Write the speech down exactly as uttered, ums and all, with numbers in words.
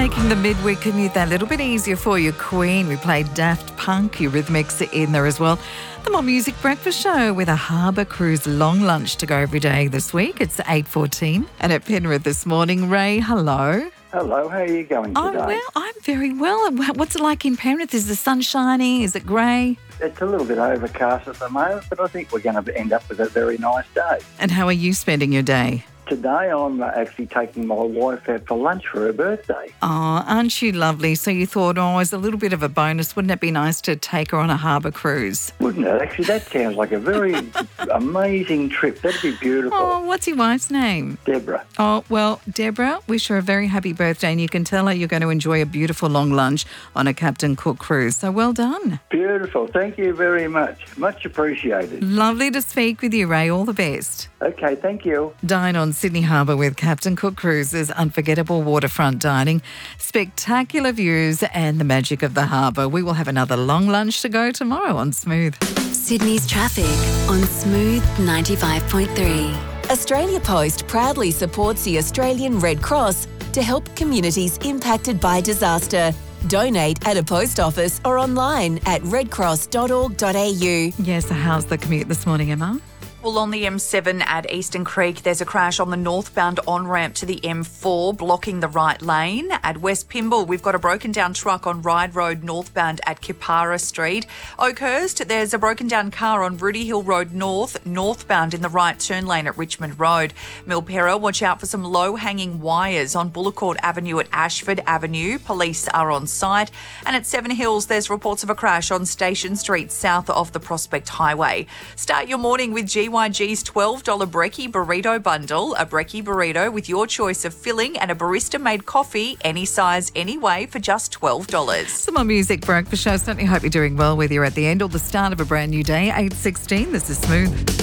Making the midweek commute that little bit easier for you, Queen. We played Daft Punk, Eurythmics in there as well. The More Music Breakfast Show with a Harbour Cruise long lunch to go every day this week. It's eight fourteen. And at Penrith this morning, Ray, hello. Hello, how are you going today? Oh, well, I'm very well. What's it like in Penrith? Is the sun shining? Is it grey? It's a little bit overcast at the moment, but I think we're going to end up with a very nice day. And how are you spending your day? Today I'm actually taking my wife out for lunch for her birthday. Oh, aren't you lovely? So you thought, oh, as a little bit of a bonus, wouldn't it be nice to take her on a harbour cruise? Wouldn't it? Actually, that sounds like a very amazing trip. That'd be beautiful. Oh, what's your wife's name? Deborah. Oh, well, Deborah, wish her a very happy birthday, and you can tell her you're going to enjoy a beautiful long lunch on a Captain Cook cruise. So well done. Beautiful. Thank you very much. Much appreciated. Lovely to speak with you, Ray. All the best. Okay, thank you. Dine on Sydney Harbour with Captain Cook Cruises. Unforgettable waterfront dining, spectacular views and the magic of the harbour. We will have another long lunch to go tomorrow on Smooth. Sydney's traffic on Smooth ninety-five point three. Australia Post proudly supports the Australian Red Cross to help communities impacted by disaster. Donate at a post office or online at red cross dot org dot a u. Yes, so how's the commute this morning, Emma? Well, on the M seven at Eastern Creek, there's a crash on the northbound on-ramp to the M four, blocking the right lane. At West Pymble, we've got a broken-down truck on Ryde Road northbound at Kipara Street. Oakhurst, there's a broken-down car on Rudy Hill Road North, northbound in the right turn lane at Richmond Road. Milperra, watch out for some low-hanging wires on Bullecourt Avenue at Ashford Avenue. Police are on site. And at Seven Hills, there's reports of a crash on Station Street south of the Prospect Highway. Start your morning with G Y G's twelve dollars Brekkie Burrito Bundle, a Brekkie burrito with your choice of filling and a barista-made coffee, any size, any way, for just twelve dollars. Some more music breakfast show. Certainly hope you're doing well, whether you're at the end or the start of a brand new day. eight sixteen, this is Smooth.